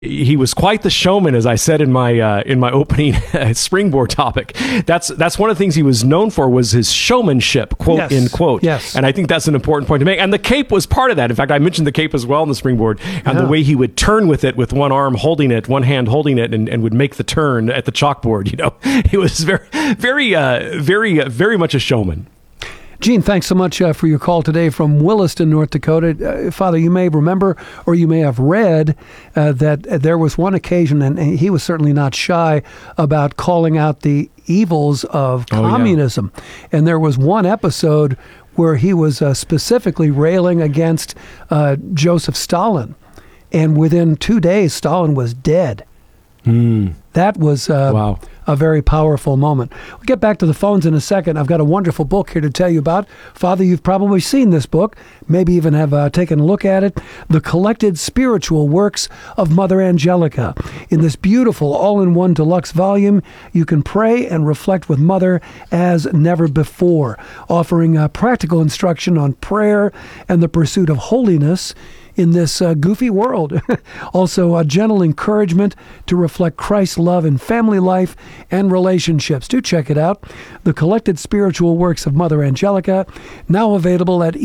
he was quite the showman, as I said in my opening springboard topic. That's one of the things he was known for, was his showmanship, quote, yes. end quote. Yes. And I think that's an important point to make. And the cape was part of that. In fact, I mentioned the cape as well in the springboard, and the way he would turn with it, with one arm holding it, one hand holding it, and would make the turn at the chalkboard. He was very much a showman. Gene, thanks so much for your call today from Williston, North Dakota. Father, you may remember, or you may have read, that there was one occasion, and he was certainly not shy about calling out the evils of communism. Yeah. And there was one episode where he was specifically railing against Joseph Stalin. And within 2 days, Stalin was dead. That was a very powerful moment. We'll get back to the phones in a second. I've got a wonderful book here to tell you about. Father, you've probably seen this book, maybe even have taken a look at it. The Collected Spiritual Works of Mother Angelica. In this beautiful all-in-one deluxe volume, you can pray and reflect with Mother as never before, offering practical instruction on prayer and the pursuit of holiness in this goofy world. Also, a gentle encouragement to reflect Christ's love in family life and relationships. Do check it out. The Collected Spiritual Works of Mother Angelica, now available at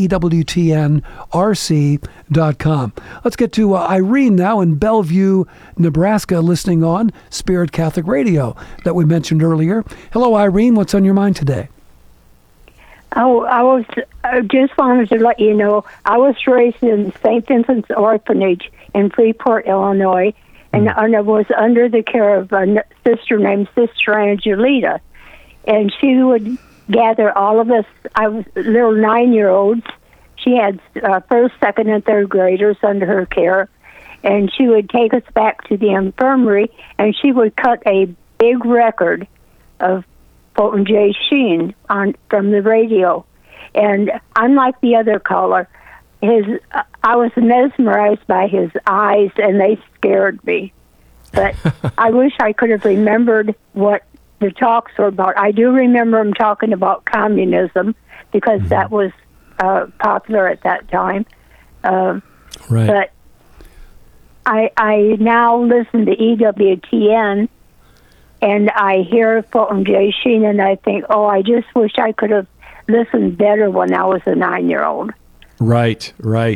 EWTNRC.com. Let's get to Irene now in Bellevue, Nebraska, listening on Spirit Catholic Radio that we mentioned earlier. Hello, Irene. What's on your mind today? I just wanted to let you know, I was raised in St. Vincent's Orphanage in Freeport, Illinois, and I was under the care of a sister named Sister Angelita. And she would gather all of us, I was little 9-year-olds. She had first, second, and third graders under her care. And she would take us back to the infirmary, and she would cut a big record of Fulton J. Sheen from the radio. And unlike the other caller, I was mesmerized by his eyes, and they scared me. But I wish I could have remembered what the talks were about. I do remember him talking about communism, because that was popular at that time. Right. But I now listen to EWTN, and I hear Fulton J. Sheen, and I think, I just wish I could have listened better when I was a 9-year-old. Right.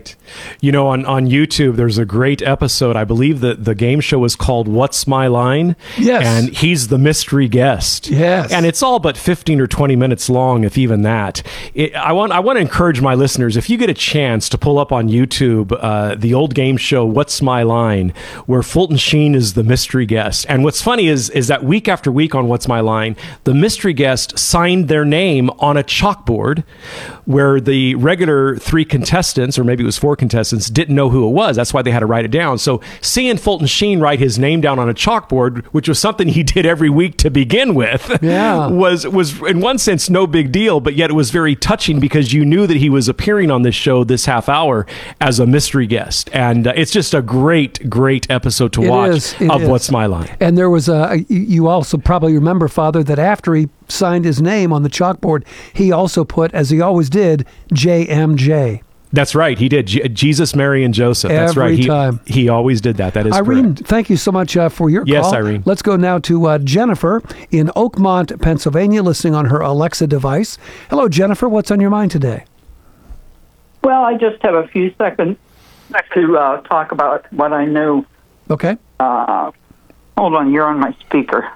On YouTube, there's a great episode. I believe that the game show is called What's My Line? Yes. And he's the mystery guest. Yes. And it's all but 15 or 20 minutes long, if even that. I want to encourage my listeners, if you get a chance to pull up on YouTube the old game show What's My Line, where Fulton Sheen is the mystery guest. And what's funny is that week after week on What's My Line, the mystery guest signed their name on a chalkboard, where the regular 3 contestants, or maybe it was 4 contestants, didn't know who it was. That's why they had to write it down. So seeing Fulton Sheen write his name down on a chalkboard, which was something he did every week to begin with, was in one sense no big deal, but yet it was very touching, because you knew that he was appearing on this show this half hour as a mystery guest. And it's just a great episode to watch of What's My Line. And there was you also probably remember, Father, that after he signed his name on the chalkboard, he also put, as he always did, JMJ. That's right. He did. Jesus, Mary, and Joseph. That's Every right. time. He always did that. That is Irene, correct. thank you so much for your call. Yes, Irene. Let's go now to Jennifer in Oakmont, Pennsylvania, listening on her Alexa device. Hello, Jennifer. What's on your mind today? Well, I just have a few seconds to talk about what I knew. Okay. Hold on. You're on my speaker.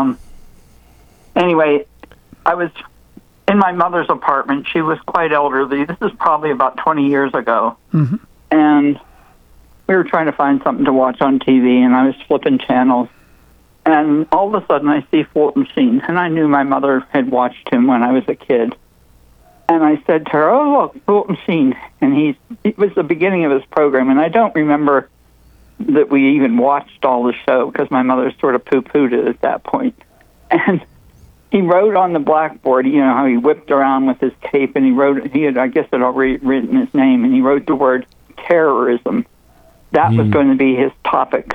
Anyway, I was in my mother's apartment. She was quite elderly. This is probably about 20 years ago. Mm-hmm. And we were trying to find something to watch on TV, and I was flipping channels. And all of a sudden, I see Fulton Sheen, and I knew my mother had watched him when I was a kid. And I said to her, "Oh, look, Fulton Sheen." And it was the beginning of his program, and I don't remember that we even watched all the show, because my mother sort of poo-pooed it at that point. And he wrote on the blackboard, you know, how he whipped around with his tape, and he had, I guess, had already written his name, and he wrote the word terrorism. That was going to be his topic.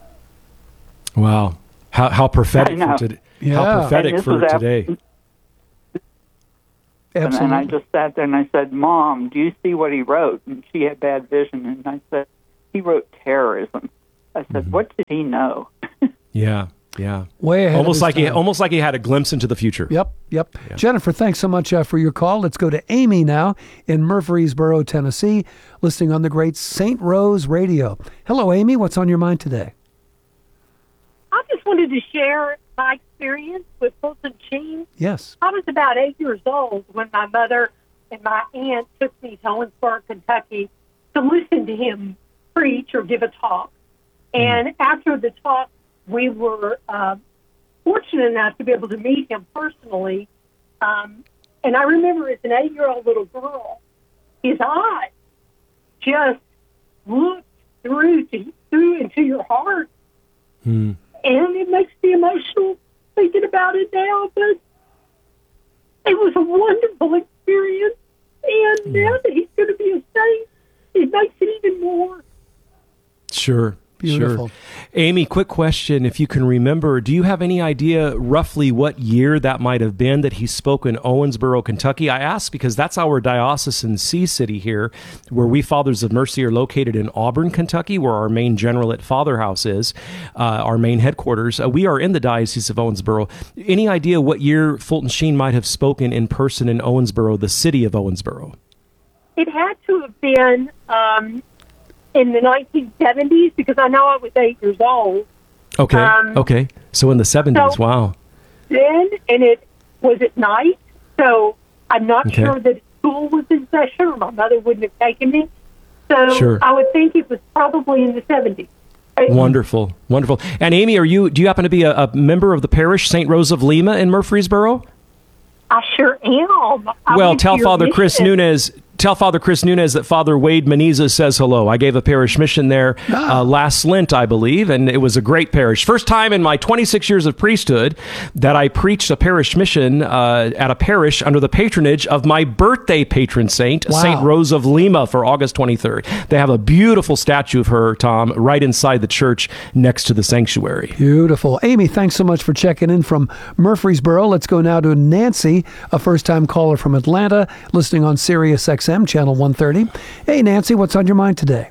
Wow. How prophetic for today. Yeah. How prophetic for today. Absolutely. And I just sat there and I said, "Mom, do you see what he wrote?" And she had bad vision, and I said, "He wrote terrorism." I said, what did he know? Yeah. Yeah. Way ahead Almost of like his time. almost like he had a glimpse into the future. Yep. Jennifer, thanks so much for your call. Let's go to Amy now in Murfreesboro, Tennessee, listening on the great St. Rose Radio. Hello, Amy. What's on your mind today? I just wanted to share my experience with Fulton Sheen. Yes. I was about 8 years old when my mother and my aunt took me to Owensboro, Kentucky to listen to him preach or give a talk. And after the talk, we were fortunate enough to be able to meet him personally. And I remember as an 8-year-old little girl, his eyes just looked through into your heart. And it makes me emotional thinking about it now, but it was a wonderful experience. And now that he's going to be a saint, it makes it even more. Sure. Beautiful. Sure. Amy, quick question. If you can remember, do you have any idea roughly what year that might have been that he spoke in Owensboro, Kentucky? I ask because that's our diocesan sea city here, where we Fathers of Mercy are located in Auburn, Kentucky, where our main generalate Father House is, our main headquarters. We are in the Diocese of Owensboro. Any idea what year Fulton Sheen might have spoken in person in Owensboro, the city of Owensboro? It had to have been in the 1970s because I know I was 8 years old. Okay. Okay. So in the 70s. So- Wow. Then, and it was at night, so I'm not Okay. sure that school was in session or my mother wouldn't have taken me. So Sure. I would think it was probably in the 70s. Wonderful. Wonderful. And Amy, do you happen to be a member of the parish St. Rose of Lima in Murfreesboro? I sure am. Well, tell Father Chris Nunez that Father Wade Meneza says hello. I gave a parish mission there last Lent, I believe, and it was a great parish. First time in my 26 years of priesthood that I preached a parish mission at a parish under the patronage of my birthday patron saint, Wow. St. Rose of Lima, for August 23rd. They have a beautiful statue of her, Tom, right inside the church next to the sanctuary. Beautiful. Amy, thanks so much for checking in from Murfreesboro. Let's go now to Nancy, a first-time caller from Atlanta, listening on Sirius XM, Channel 130. Hey, Nancy, what's on your mind today?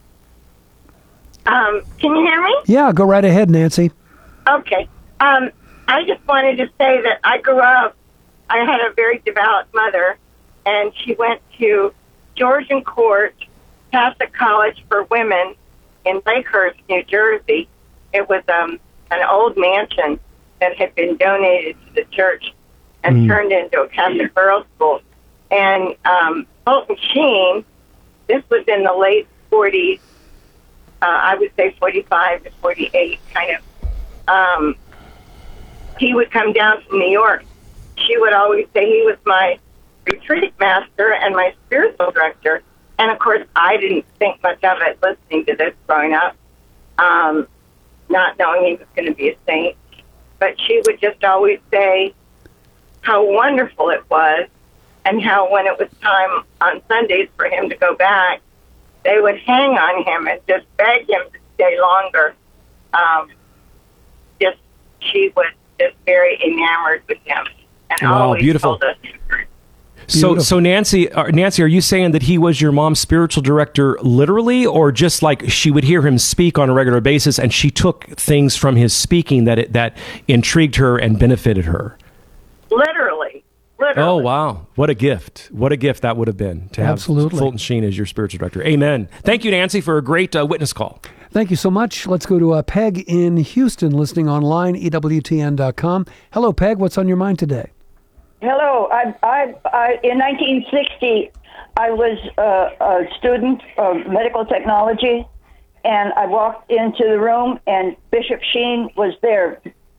Can you hear me? Yeah, go right ahead, Nancy. Okay. I just wanted to say that I grew up, I had a very devout mother, and she went to Georgian Court Catholic College for Women in Lakehurst, New Jersey. It was an old mansion that had been donated to the church and turned into a Catholic girls' school. And Fulton Sheen, this was in the late 40s, I would say 45 to 48, kind of. He would come down from New York. She would always say he was my retreat master and my spiritual director. And, of course, I didn't think much of it listening to this growing up, not knowing he was going to be a saint. But she would just always say how wonderful it was, and how when it was time on Sundays for him to go back, they would hang on him and just beg him to stay longer. She was just very enamored with him, and Wow, always beautiful. told us. So Nancy, are you saying that he was your mom's spiritual director literally, or just like she would hear him speak on a regular basis and she took things from his speaking that intrigued her and benefited her? Literally. Oh, wow. What a gift. What a gift that would have been to have Absolutely. Fulton Sheen as your spiritual director. Amen. Thank you, Nancy, for a great witness call. Thank you so much. Let's go to Peg in Houston, listening online, EWTN.com. Hello, Peg. What's on your mind today? Hello. I in 1960, I was a student of medical technology, and I walked into the room, and Bishop Sheen was there.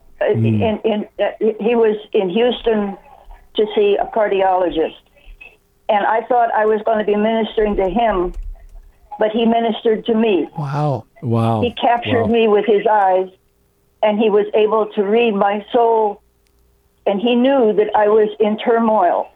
He was in Houston to see a cardiologist, and I thought I was going to be ministering to him, but he ministered to me. Wow. Wow. He captured me with his eyes, and he was able to read my soul, and he knew that I was in turmoil.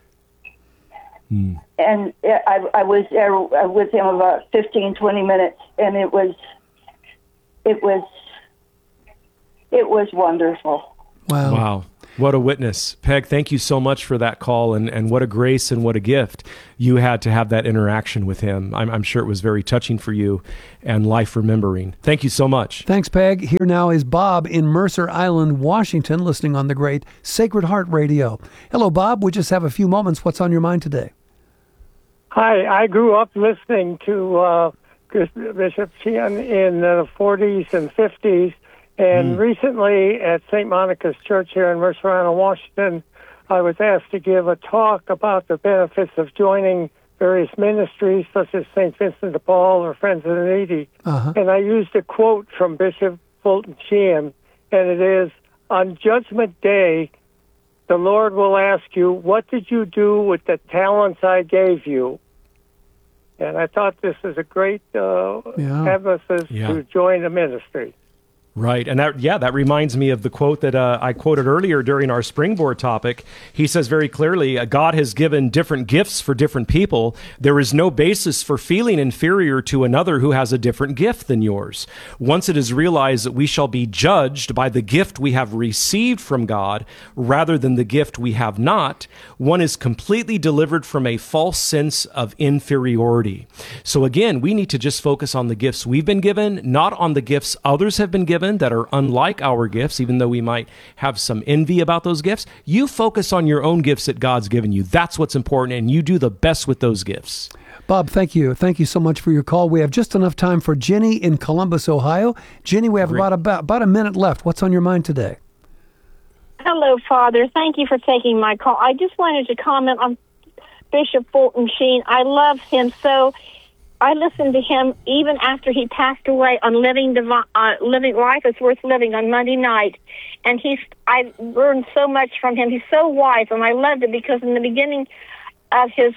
And I was there with him about 15, 20 minutes, and it was wonderful. Wow. Wow. What a witness. Peg, thank you so much for that call, and what a grace and what a gift you had to have that interaction with him. I'm sure it was very touching for you and life remembering. Thank you so much. Thanks, Peg. Here now is Bob in Mercer Island, Washington, listening on the great Sacred Heart Radio. Hello, Bob. We just have a few moments. What's on your mind today? Hi, I grew up listening to Bishop Sheehan in the 40s and 50s. And recently at St. Monica's Church here in Mercer Island, Washington, I was asked to give a talk about the benefits of joining various ministries such as St. Vincent de Paul or Friends of the Needy. And I used a quote from Bishop Fulton Sheen, and it is, "On Judgment Day, the Lord will ask you, what did you do with the talents I gave you?" And I thought this is a great emphasis to join the ministry. Right. And that reminds me of the quote that I quoted earlier during our springboard topic. He says very clearly, God has given different gifts for different people. There is no basis for feeling inferior to another who has a different gift than yours. Once it is realized that we shall be judged by the gift we have received from God rather than the gift we have not, one is completely delivered from a false sense of inferiority. So again, we need to just focus on the gifts we've been given, not on the gifts others have been given that are unlike our gifts, even though we might have some envy about those gifts. You focus on your own gifts that God's given you. That's what's important, and you do the best with those gifts. Bob, thank you. Thank you so much for your call. We have just enough time for Jenny in Columbus, Ohio. Jenny, we have about a minute left. What's on your mind today? Hello, Father. Thank you for taking my call. I just wanted to comment on Bishop Fulton Sheen. I love him so. I listened to him even after he passed away on Living Life is Worth Living on Monday night, and I learned so much from him. He's so wise, and I loved it because in the beginning of his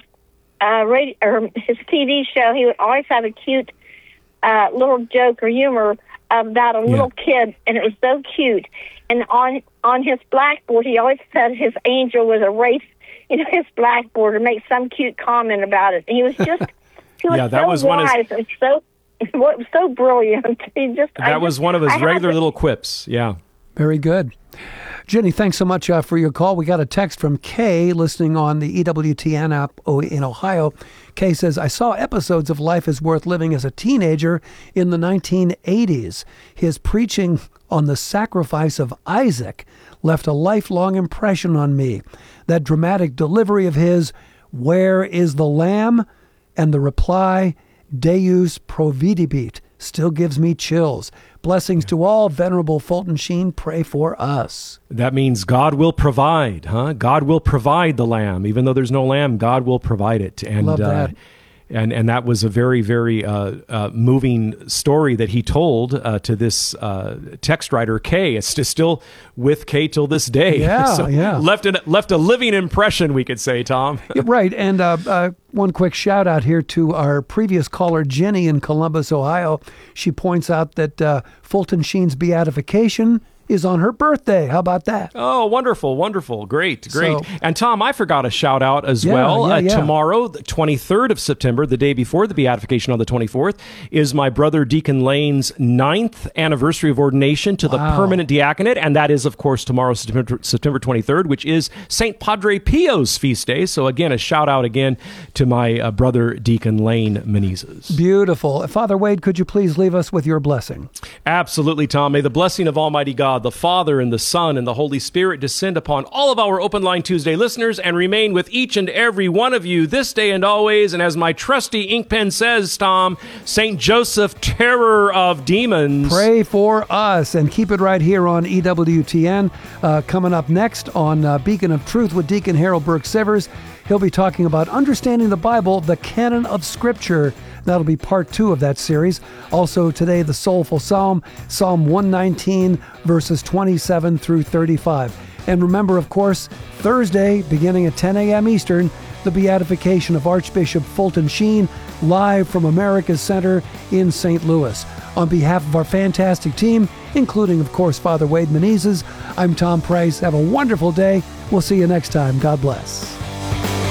his TV show, he would always have a cute little joke or humor about a little kid, and it was so cute. And on his blackboard, he always said his angel would erase, his blackboard or make some cute comment about it. And he was just. He was so wise and so brilliant. That was one of his regular little quips. Yeah. Very good. Jenny, thanks so much for your call. We got a text from Kay listening on the EWTN app in Ohio. Kay says, I saw episodes of Life is Worth Living as a teenager in the 1980s. His preaching on the sacrifice of Isaac left a lifelong impression on me. That dramatic delivery of his, "Where is the Lamb?" and the reply, "Deus providebit," still gives me chills. Blessings to all. Venerable Fulton Sheen, pray for us. That means God will provide, huh? God will provide the lamb. Even though there's no lamb, God will provide it. And, love that. And that was a very, very moving story that he told to this text writer, Kay. It's still with Kay till this day. Yeah, so yeah. Left a living impression, we could say, Tom. Right. And one quick shout out here to our previous caller, Jenny in Columbus, Ohio. She points out that Fulton Sheen's beatification is on her birthday. How about that? Oh, wonderful, wonderful. Great. So, and Tom, I forgot a shout out as well. Tomorrow, the 23rd of September, the day before the beatification on the 24th, is my brother Deacon Lane's 9th anniversary of ordination to the permanent diaconate. And that is, of course, tomorrow, September 23rd, which is St. Padre Pio's feast day. So again, a shout out again to my brother Deacon Lane Menezes. Beautiful. Father Wade, could you please leave us with your blessing? Absolutely, Tom. May the blessing of Almighty God, the Father and the Son and the Holy Spirit descend upon all of our Open Line Tuesday listeners and remain with each and every one of you this day and always. And as my trusty ink pen says, Tom, St. Joseph, terror of demons, pray for us. And keep it right here on EWTN. Coming up next on Beacon of Truth with Deacon Harold Burke-Sivers. He'll be talking about understanding the Bible, the canon of Scripture. That'll be part 2 of that series. Also today, the Soulful Psalm, Psalm 119, verses 27 through 35. And remember, of course, Thursday, beginning at 10 a.m. Eastern, the beatification of Archbishop Fulton Sheen, live from America's Center in St. Louis. On behalf of our fantastic team, including, of course, Father Wade Menezes, I'm Tom Price. Have a wonderful day. We'll see you next time. God bless.